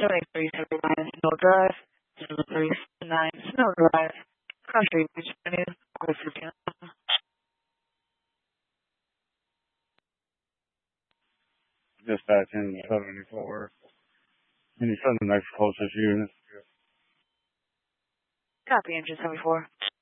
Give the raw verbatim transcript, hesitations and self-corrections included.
seventy-three seventy-nine Snow Drive, seventy-three seventy-nine Snow Drive, Country Beach Avenue, Virginia. Dispatch in seventy-four. Can you send the next closest unit? Copy, engine seventy-four.